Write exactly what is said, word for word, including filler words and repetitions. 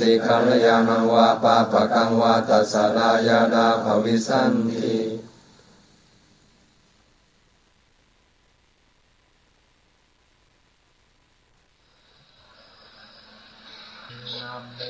ติกัลยาณังวาปาปะกังวาตัสสะลายานาภวิสันติ